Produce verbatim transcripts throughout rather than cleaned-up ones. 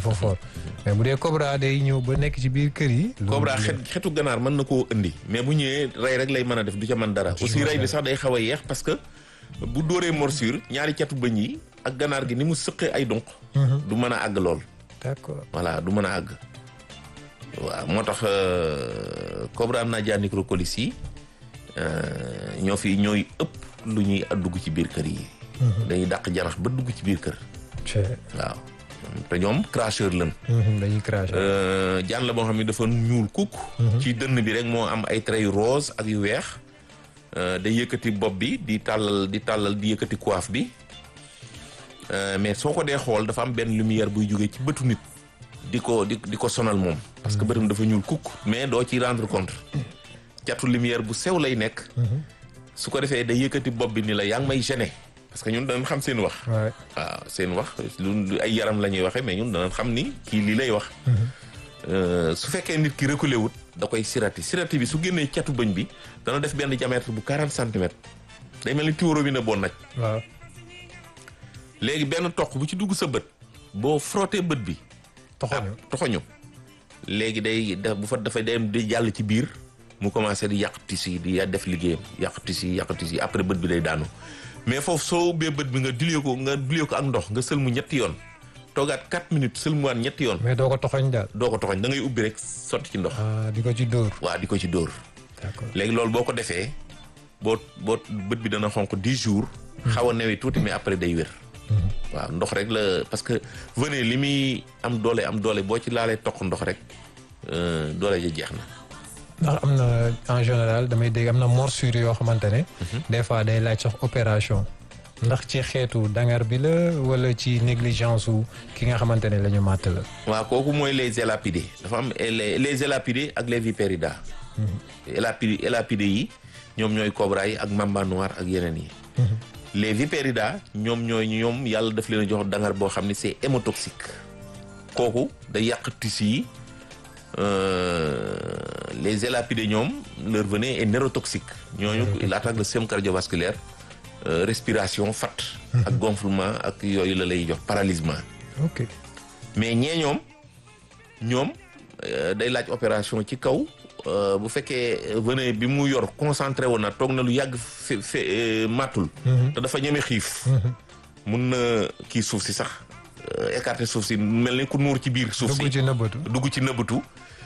dafa fort mais bu dee Cobra day ñëw ba nekk ci biir kër yi. Cobra xet xetu ganaar mën na koo indi mais bu ñëwee rey rek lay mën a def du ca mën dara. aussi rey bi sax day xaw a yeex parce que bu dóoree morsure ñaari catu bëñ yi ak ganaar gi ni mu sëqee ay donq. du mën a àgg lool. d'accord voilà du mën a àgg. waaw moo tax Cobra Nadia nigrocolis yi ñoo fi ñooy ëpp lu ñuy dugg ci biir kër yi. dañuy dàq janax ba dugg ci biir kër. waaw te ñoom cracheur lañ. dañuy cracheur. jaan la boo xam ne dafa ñuul kukk. ci dënn bi rek moo am ay traits yu rose ak yu weex. day yëkkati bopp bi di tàllal di tàllal di yëkkati coiffe bi mais soo ko dee xool dafa am benn lumière buy jógee ci bëtu nit. di ko di di ko sonal moom. parce que bëtam dafa ñuul kukk. mais doo ci rendre compte. catu lumière bu sew lay nekk. su ko defee day yëkkati bopp bi ni la yaa ngi may gêner. parce que ñun danañ xam seen wax. waaw seen wax lu ay yaram la ñuy waxee mais ñun danañ xam ni kii lii lay wax. su fekkee nit ki reculé wut da koy sirati sirati bi su génnee catu bëñ bi dana def benn diamètre bu quarante centimètres. day mel ni tiworo bi ne boo naj. waaw léegi benn toq bu ci dugg sa bët. boo frotté bët bi. toxoñu toxoñu léegi day def bu fa dafay dem di jàll ci biir mu commencé di yàq tissu yi di def liggéeyam yàq tissu yi yàq tissu yi après bët bi day daanu. mais foofu soo ubbee bët bi nga dilee ko nga dilee ko ak ndox nga sëlmu ñetti yoon toogaat quatre minutes sëlmuwaat ñetti yoon. mais doo ko toxoñ daal. doo ko toxoñ da ngay ubbi rek sotti ci ndox. ah di ko ci dóor. waaw di ko ci dóor. d'accord léegi loolu boo ko defee boo boo bët bi dana xonq dix jours. xaw a newee tuuti mais après day wér. waaw ndox rek la parce que venez li muy am doole am doole boo ci laalee toq ndox rek doole ja jeex na. ndax am na en général damay dégg am na morsure yoo xamante ne. des fois day laaj sax opération. ndax ci xeetu dangar bi la wala ci négligence su ki nga xamante ne la ñu màtt la. waaw kooku mooy les élapidés dafa am les les élapidés ak les vipéridas. élapidés élapidés yi ñoom ñooy cobra yi ak mamba noir ak yeneen yi. les vipéridas ñoom ñooy ñoom yàlla daf leen a jox dangar boo xam ne c'est hémotoxique. kooku day yàq tissu yi. Euh, les élapidés ñoom leur venin est neurotoxique ñooñu il attaque le système cardiovasculaire euh, respiration fat ak gonflement ak yooyu la lay jox paralysement. ok mais ñee ñoom ñoom euh, day laaj opération ci kaw euh, bu fekkee venin bi mu yor concentré woon na toog na lu yàgg fe fe matul. te dafa ñeme xiif. mun na kii suuf si sax écarter suuf si mel ni ku nuur ci biir suuf si dugg ci nëbbatu dugg ci nëbbatu.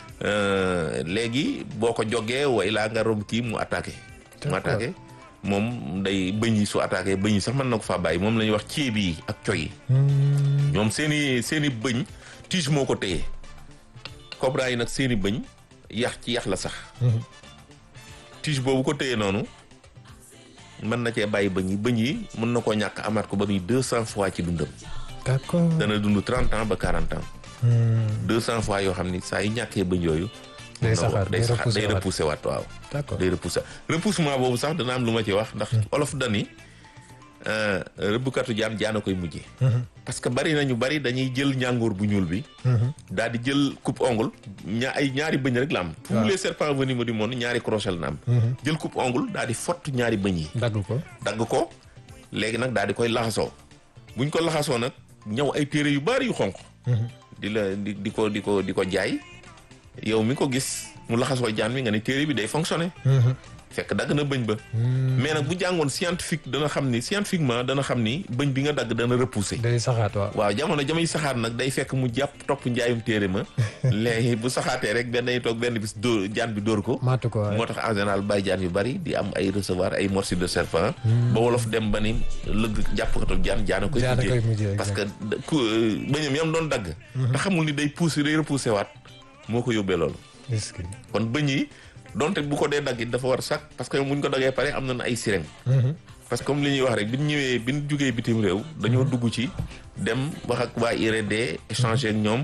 léegi boo ko jógee way laa nga romb kii mu attaqué. mu attaqué moom day bëñ yi su attaqué bëñ yi sax mën na ko faa bàyyi moom la ñuy wax ceeb yi ak coy yi. ñoom seen i seen i bëñ tige moo ko téye. cobra yi nag seen i bëñ yax ci yax la sax. tige boobu ko téye noonu mën na cee bàyyi bëñ yi bëñ yi mën na koo ñàkk amaat ko ba muy deux cent fois ci dundam. d'accord dana dund trente ans ba quarante ans. deux cent fois yoo xam ni saa yu ñàkkee bëñ yooyu. day saxaar day saxaar day repoussé waat waaw. d'accord day repoussé repoussement boobu sax dana am lu ma ci wax ndax olof dani rëbbkatu jaan jaana koy mujjee. parce que bari na ñu bari dañuy jël ñàngoor bu ñuul bi. daal di jël coupe ongle ña ay ñaari bëñ rek la am. tous les serpents venimeux du monde ñaari crochet la am. jël coupe ongle daal di fott ñaari bëñ yi. dagg ko dagg ko léegi nag daal di koy laxasoo buñ ko laxasoo nag ñëw ay téere yu bari yu xonq. di la di di ko di ko di ko jaay yow mi ko gis mu laxasoo jaan mi nga ne téere bi day fonctionner. fekk dagg na bëñ ba. mais nag bu jàngoon scientifique dana xam ni scientifiquement dana xam ni bëñ bi nga dagg dana repousser. day saxaat waaw. waaw jamono jamay saxaat nag day fekk mu jàpp topp njaayum téere ma. léegi bu saxaatee rek benn day toog benn bis dóor jaan bi dóor ko. maatu ko moo tax en général bàyyi jaan yu bari di am ay recevoir ay morsures de serpent. ba wolof dem ba ni lëgg jàppkatu jaan jaana koy. jaana koy mujjee parce que ku bëñam yam doon dagg. te xamul ni day pousser day repousser waat moo ko yóbbee loolu. est-ce que kon bëñ yi. donte bu ko dee dagg it dafa war sax parce que bu ñu ko daggee pare am na ay sirène. parce que comme li ñuy wax rek bi ñu ñëwee bi ñu jugee bitim réew. dañoo dugg ci dem wax ak waa I R D échanger ak ñoom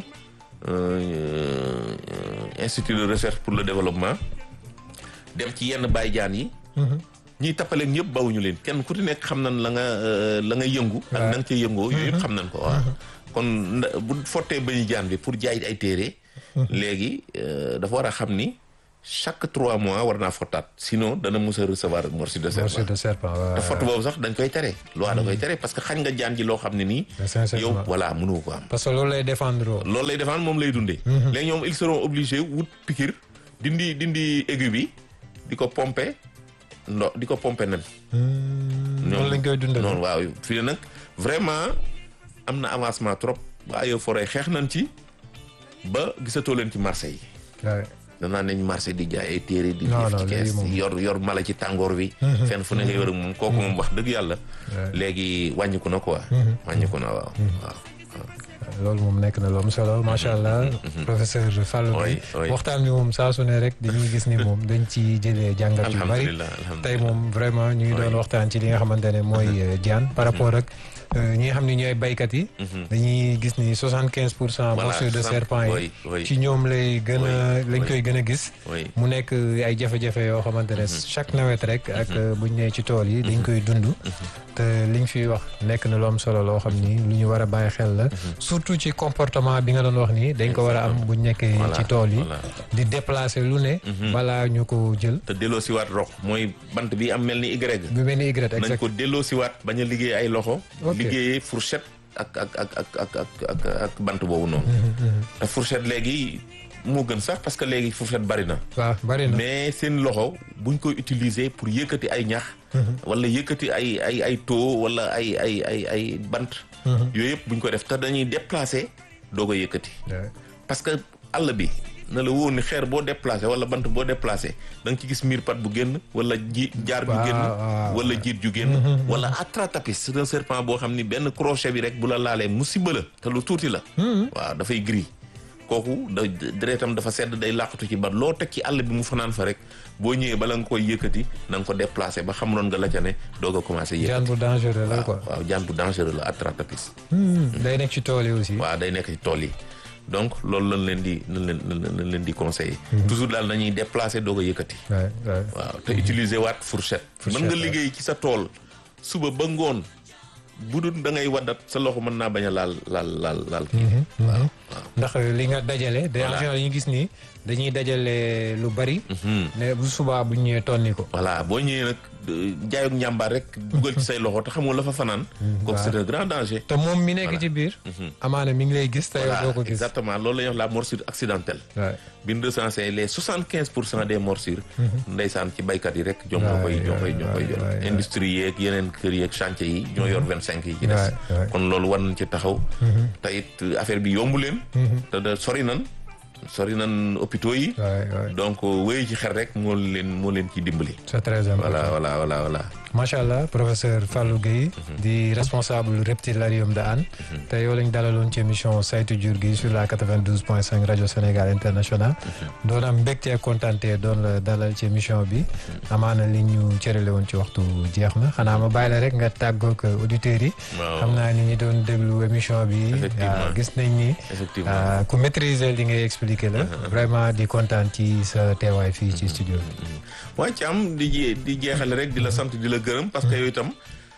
institut de recherche pour le développement dem ci yenn baay jaan yi. ñiy tappaleeg ñëpp bawuñu leen kenn ku ci nekk xam nañ la nga la nga yëngu. ak na nga cee yëngoo. yooyu yëpp xam nañ ko waaw. kon bu fottee bañu jaan bi pour jaay ay téere. léegi dafa war a xam ni. chaque trois mois war naa fottaat sinon dana mos a recevoir morsure de serpent. morsure de serpent waaw. te fott boobu sax dañ koy tere. loi da koy tere parce que xañ nga jaan ji loo xam ne nii. yow voilà mënu ko am. parce que loolu lay défendre. loolu lay défendre moom lay dundee. léegi ñoom ils seront obligés wut piqûre dindi dindi aigu bi di ko pomper ndo di ko pomper nen. noonu lañ koy dundee noonu waaw fii nag vraiment am na avancement trop. waa yow forêt xeex nañ ci ba gisatoo leen ci marché yi. danaa nañ marché di jaay ay téere di def ci kees yor yor mala ci tàngoor bi fenn fu ne nga yor ak moom kooku moom wax dëgg yàlla léegi wàññiku na quoi wàññiku na waaw waaw loolu moom nekk na lu am solo macha allah professeur Fallou Gueye waxtaan bi moom saa su ne rek dañuy gis ni moom dañ ci jëlee jàngat yu bari tey moom vraiment ñu ngi doon waxtaan ci li nga xamante ne mooy jaan par rapport ak ñi nga xam ne ñooy baykat yi dañuy gis ni soixante quinze pour cent morsure de serpent yi ci ñoom lay gën a lañ koy gën a gis mu nekk ay jafe-jafe yoo xamante ne chaque nawet rek ak buñ nee ci tool yi dañ koy dund te liñ fiy wax nekk na lu am solo loo xam ni lu ñu war a bàyyi xel la surtout ci comportement bi nga doon wax nii dañ ko war a am buñ nekkee ci tool yi di déplacer lu ne balaa ñu ko jël te delloo si waat rox mooy bant bi am mel ni Y bi mel ni Y nañ ko delloo si waat bañ a liggéey ay loxo liggéeyee fourchette ak ak ak ak ak ak ak bant boobu noonu te fourchette léegi moo gën sax parce que léegi fourchette bari na waaw bari na mais seen loxo buñ koy utiliser pour yëkkati ay ñax wala yëkkati ay ay ay taux wala ay ay ay ay bant yooyu yëpp buñ ko def te dañuy déplacer doo ko yëkkati parce que àll bi na la wóor ni xeer boo déplacé wala bant boo déplacé da nga ci gis miir pat bu génn wala ji jaar ju génn wala jiit ju génn wala atratapis c'est un serpent boo xam ni benn crochet bi rek bu la laalee musiba la te lu tuuti la waaw dafay gris kooku da deretam dafa sedd day làqatu ci bat loo teg ci àll bi mu fanaan fa rek boo ñëwee bala nga koy yëkkati na nga ko déplacé ba xamoon nga la ca ne doog a commencé yëkkati jaan bu dangereux la quoi waaw jaan bu dangereux la atratapis day nekk ci tool yi aussi waaw day nekk ci tool yi donc loolu lañ leen di lañ leen lañ leen di conseiller toujours daal nañuy déplacer doog a yëkkati waaw te utiliser waat fourchette mën nga liggéey ci sa tool suba ba ngoon bu dul da ngay waddat sa loxo mën naa bañ a laal laal laal laal kii waaw ndax li nga dajale de en général yi gis nii dañuy dajale lu bari ne bu subaa bu ñëwee tonni ko voilà boo ñëwee nag jaayug njàmbaar rek dugal ci say loxo te xamoo la fa fanaan kooku c'est un grand danger te moom mi nekk ci biir amaana mi ngi lay gis te yow doo ko gis exactement loolu la ñuy wax la morsure accidentelle bi ñu recensé les soixante quinze pour cent des morsures ndeysaan ci baykat yi rek ñoom ñoo koy ñoo koy ñoo koy yor industrie yeeg yeneen kër yeeg chantier yi ñoo yor vingt cinq yi ci des kon loolu war nañ ci taxaw te it affaire bi yombu leen te da sori nan sori nan hôpitaux yi donc wéy ci xel rek moo leen moo leen ciy dimbali c'est très important voilà voilà voilà voilà macha allah professeur Fallou Gueye di responsable reptilarium de Hann te yow lañ dalaloon ci émission saytu jur gi sur la quatre-vingt-douze point cinq rajo Sénégal international doon am mbégte kontaante doon la dalal ci émission bi amaana li ñu cërale woon ci waxtu jeex na xanaa ma bàyyi la rek nga tàggoog auditeurs yi xam naa ni ñi doon déglu émission bi gis nañ ni ku maîtriser li ngay expliquer la vraiment di kontaan ci sa teewaay fii ci studio bi waa ci am di di jeexale rek di la sant di la gërëm parce que yow itam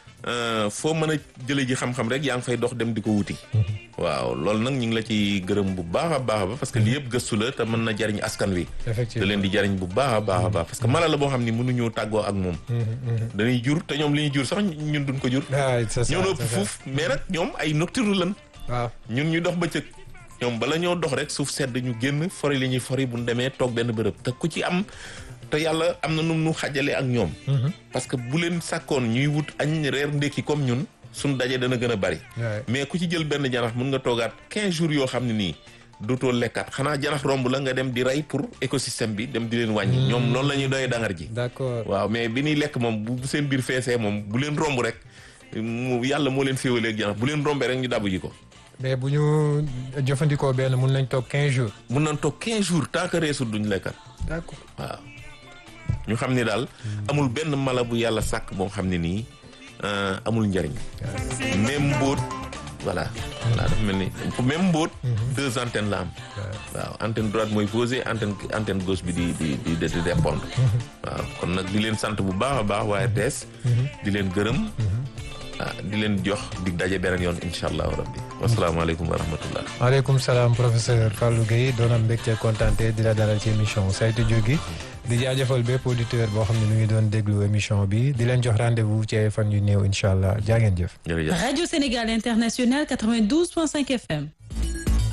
foo mën a jële ji xam-xam rek yaa ngi fay dox dem di ko wuti waaw loolu nag ñu ngi la ci gërëm bu baax a baax ba parce que lii yëpp gëstu la te mën na jariñ askan wi da leen di jariñ bu baax a baax a baax parce que mala la boo xam ni mënuñoo tàggoo ak moom dañuy jur te ñoom li ñuy jur sax ñun duñ ko jur ñoo na ëpp fuuf mais nag ñoom ay nocturne lan waaw ñun ñu dox bëccëg ñoom bala ñoo dox rek suuf sedd ñu génn fori li ñuy fori bu ñu demee toog benn bërëb te ku ci am te yàlla am na nu nu xajale ak ñoom parce que bu leen sàkkoon ñuy wut añ reer ndékki comme ñun suñ daje dana gën a bari mais ku ci jël benn janax mun nga toogaat quinze jours yoo xam ne nii dootoo lekkaat xanaa janax romb la nga dem di rey pour écosystème bi dem di leen wàññi ñoom noonu la ñuy doyee dangar ji d'accord waaw mais bi ñuy lekk moom bu seen biir feesee moom bu leen romb rek mu yàlla moo leen féewaleeg janax bu leen rombee rek ñu dabu ji ko mais bu ñu jëfandikoo benn mun nañ toog quinze jours mun nañ toog quinze jours tant que reesul duñ lekkat d'accord waaw ñu xam ni daal amul benn mala bu yàlla sàkk boo xam ne nii amul njariñ même mbóot voilà voilà dafa mel ni même mbóot deux antennes la am waaw antenne droite mooy posé antenne antenne gauche bi di di di di répondre waaw kon nag di leen sant bu baax a baax waaye tees di leen gërëm di leen jox dig daje beneen yoon incha allahu rabbi wasalaamaaleykum wa rahmatullah. maaleykum salaam professeur Fallou Gueye doon am mbégte kontaante di la dalal ci émission saytu jur gi di jaajëfal bépp auditeur boo xam ne mi ngi doon déglu émission bi di leen jox rendez-vous ci ay fan yu néew incha allah jaa ngeen jëf. jërëjëf. Radio Sénégal International quatre-vingt-douze point cinq F M.